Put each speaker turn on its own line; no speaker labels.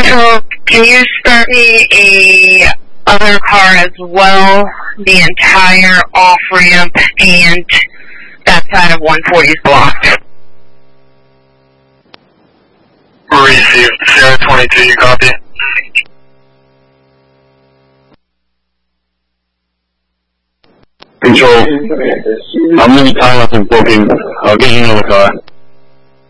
So, can you start me a other car as well? The entire off-ramp and that side of 140 is blocked.
Received. Sierra 22, you copy? Control. I'm going to tie up and booking. I'll get you another car.